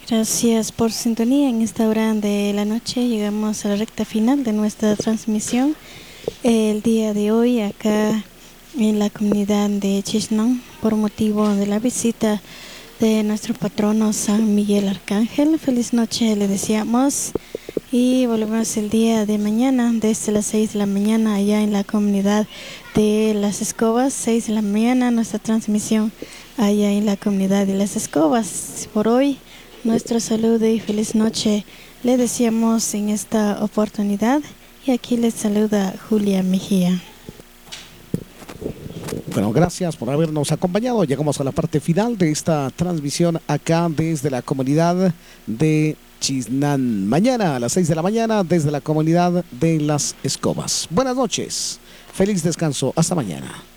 Gracias por su sintonía. En esta hora de la noche llegamos a la recta final de nuestra transmisión. El día de hoy acá en la comunidad de Chixnán, por motivo de la visita de nuestro patrono San Miguel Arcángel. Feliz noche le deseamos y volvemos el día de mañana desde las 6 de la mañana allá en la comunidad de Las Escobas. 6 de la mañana nuestra transmisión allá en la comunidad de Las Escobas. Por hoy nuestro saludo y feliz noche le deseamos en esta oportunidad, y aquí les saluda Julia Mejía. Bueno, gracias por habernos acompañado. Llegamos a la parte final de esta transmisión acá desde la comunidad de Chixnán. Mañana a las 6 de la mañana desde la comunidad de Las Escobas. Buenas noches, feliz descanso, hasta mañana.